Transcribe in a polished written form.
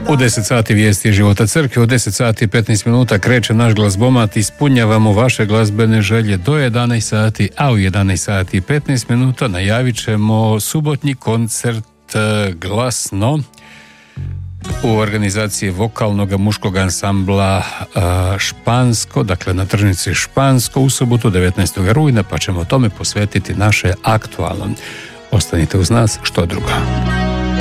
U 10 sati vijesti života crkve, u 10 sati 15 minuta kreće naš glazbomat, ispunjavamo vaše glazbene želje do 11 sati, a u 11 sati 15 minuta najavit ćemo subotnji koncert Glasno u organizaciji vokalnog muškog ansambla Špansko, dakle na tržnici Špansko u subotu 19. rujna, pa ćemo tome posvetiti naše aktualno. Ostanite uz nas, što drugo.